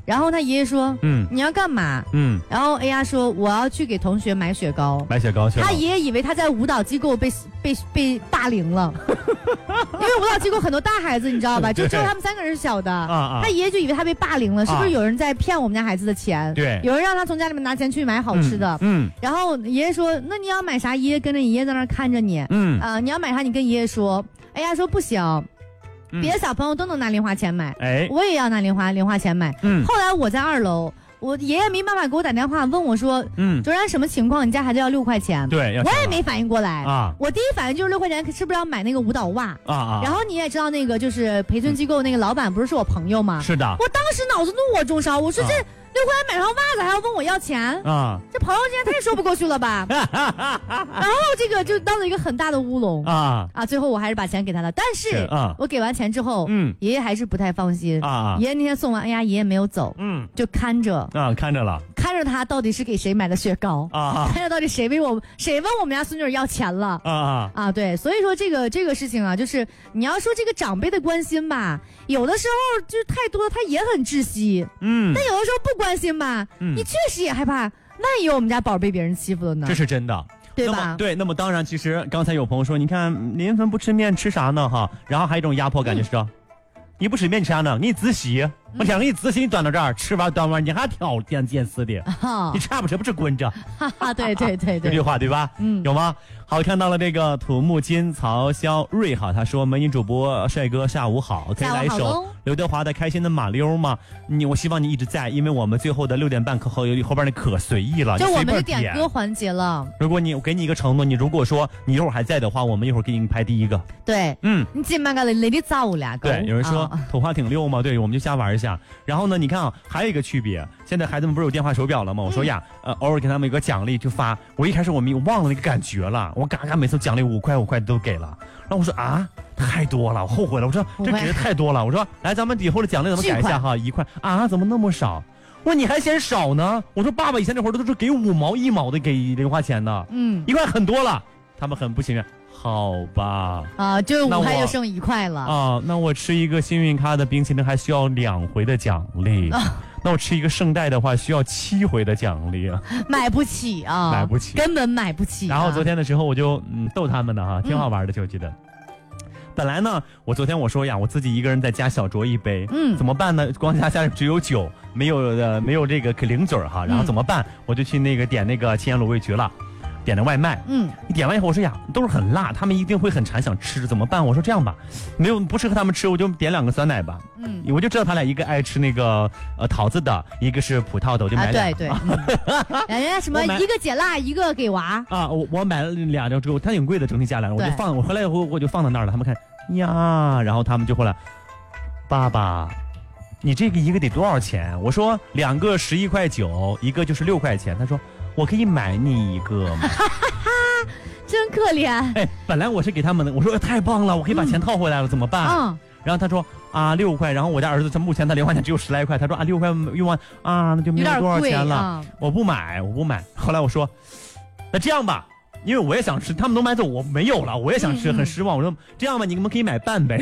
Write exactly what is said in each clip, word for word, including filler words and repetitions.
然后他爷爷说，嗯，你要干嘛？嗯，然后 A 丫说我要去给同学买雪糕， 买雪糕去。 他爷爷以为他在舞蹈机构被被被霸凌了，因为舞蹈机构很多大孩子你知道吧？就只有他们三个人是小的，啊啊他爷爷就以为他被霸凌了，是不是有人在骗我们家孩子的钱？ 对， 有人让他从家里面拿钱去买好吃的。嗯，嗯然后爷爷说，那你要买啥？爷爷跟着你爷爷在那儿看着你。嗯啊、呃，你要买啥？你跟爷爷说。哎呀，说不行。别的小朋友都能拿零花钱买，哎，我也要拿零花零花钱买。嗯，后来我在二楼，我爷爷没办法给我打电话问我说，嗯，卓然什么情况？你家孩子要六块钱？ 对， 我也没反应过来啊。我第一反应就是六块钱是不是要买那个舞蹈袜啊啊？然后你也知道那个就是培训机构那个老板不是是我朋友吗？ 是的。 我当时脑子怒火中烧，我说这。啊六块钱买双袜子还要问我要钱啊！这朋友竟然太说不过去了吧！然后这个就闹了一个很大的乌龙啊啊！最后我还是把钱给他了，但是啊，我给完钱之后，嗯，爷爷还是不太放心啊。爷爷那天送完，哎呀，爷爷没有走，嗯，就看着啊，看着了， 看着他到底是给谁买的雪糕啊？看着到底谁为我谁问我们家孙女要钱了啊啊！对，所以说这个这个事情啊，就是你要说这个长辈的关心吧，有的时候就是太多了，他也很窒息，嗯，但有的时候不关心吧，嗯、你确实也害怕，那也有我们家宝贝别人欺负了呢， 这是真的， 对吧？ 对，那么当然，其实刚才有朋友说，你看临汾不吃面吃啥呢？哈，然后还有一种压迫感，就是说，嗯、你不吃面吃啥呢？你仔细，嗯、我想给你仔细，你端到这儿，吃完端完你还挑点见似的，哦、你吃不吃不吃滚着， 哈哈，对对对对， 这句话对吧？嗯，有吗？好，看到了这个土木金曹肖瑞哈，他说美女主播帅哥下午好，可以来一首刘德华的开心的马溜吗？你我希望你一直在，因为我们最后的六点半课后后边那可随意了， 就我们的点歌环节了。 如果你我给你一个承诺，你如果说你一会儿还在的话，我们一会儿给你排第一个。 对，嗯，你今晚个雷的早俩个。 对，有人说头发挺溜嘛，对，我们就瞎玩一下。然后呢，你看啊，还有一个区别，现在孩子们不是有电话手表了吗？我说呀，呃，偶尔给他们一个奖励就发。我一开始我没忘了那个感觉了，我嘎嘎每次奖励五块五块都给了，然后我说啊，太多了，我后悔了，我说这给的太多了，我说来咱们以后的奖励怎么改一下哈，一块啊，怎么那么少？我说你还嫌少呢？我说爸爸以前那会儿都是给五毛一毛的给零花钱的，嗯，一块很多了，他们很不情愿。好吧， 啊，就五块就剩一块了啊。那我吃一个幸运咖的冰淇淋还需要两回的奖励，啊、那我吃一个圣代的话需要七回的奖励啊， 买不起啊， 买不起， 根本买不起、啊。 然后昨天的时候我就嗯逗他们的哈，挺好玩的，就记得。嗯本来呢，我昨天我说呀，我自己一个人在家小酌一杯，嗯，怎么办呢？光家家只有酒，没有呃没有这个零嘴哈，然后怎么办？嗯、我就去那个点那个青阳卤味局了。点的外卖，嗯，你点完以后我说呀，都是很辣，他们一定会很馋想吃，怎么办？我说这样吧，没有不适合他们吃，我就点两个酸奶吧，嗯，我就知道他俩一个爱吃那个呃桃子的，一个是葡萄的，我就买俩。 啊、对对，嗯、人家什么一个解辣，一个给娃啊，我我买了俩之后，它挺贵的，整体下来，我就放，我回来以后我就放到那儿了，他们看呀，然后他们就回来，爸爸。你这个一个得多少钱？我说两个十一块九，一个就是六块钱。他说我可以买你一个吗？ 真可怜。 哎，本来我是给他们的，我说太棒了，我可以把钱套回来了，嗯、怎么办？嗯。然后他说啊六块，然后我家儿子他目前他零花钱只有十来块，他说啊六块用完啊那就没有多少钱了，啊、我不买我不买。后来我说那这样吧。因为我也想吃，他们都买走，我没有了，我也想吃，嗯、很失望。我说这样吧，你们可以买半杯，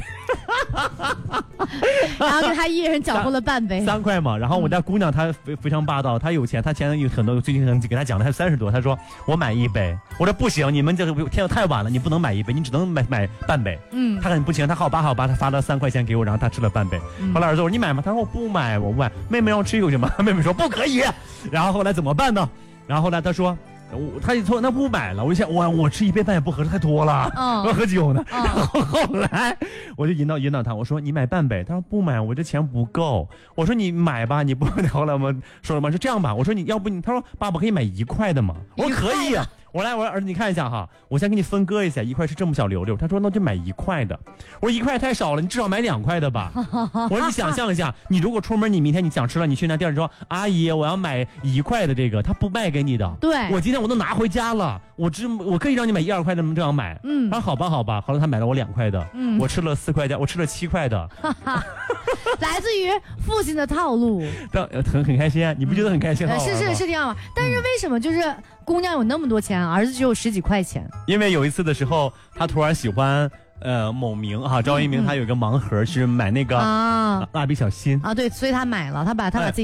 然后给他一人缴获了半杯， 三块嘛。然后我家姑娘她非非常霸道，她有钱，她钱有很多，最近可能给她讲了还有三十多，她说我买一杯，我说不行，你们这个天太晚了，你不能买一杯，你只能买买半杯。嗯，她很不行，她好吧好吧，她发了三块钱给我，然后她吃了半杯。嗯、后来儿子我说你买吗？他说我不买，我不买。妹妹要吃有行吗？妹妹说不可以。然后后来怎么办呢？然后后来她说。我他一说那不买了，我就想我我吃一杯半也不合适，太多了，嗯、我要喝酒呢。嗯、然后后来我就引导引导他，我说你买半杯，他说不买，我这钱不够。我说你买吧，你不后来我们说了吗？是这样吧，我说你要不你，他说爸爸可以买一块的吗？我说可以啊。我来，我说儿子，你看一下哈，我先给你分割一下，一块是这么小溜溜。他说那就买一块的。我说一块太少了，你至少买两块的吧。我说你想象一下，你如果出门，你明天你想吃了，你去那店说阿姨，我要买一块的这个，他不卖给你的。 对， 我今天我都拿回家了，我只我可以让你买一二块的，这样买。嗯，他说好吧好吧，后来他买了我两块的，嗯，我吃了四块钱，我吃了七块的。 来自于父亲的套路， 但很很开心啊，你不觉得很开心吗？ 是是是这样，但是为什么就是姑娘有那么多钱，儿子只有十几块钱？ 因为有一次的时候，他突然喜欢呃某名哈，赵一鸣，他有一个盲盒是买那个啊蜡笔小新啊，对，所以他买了，他把他把自己。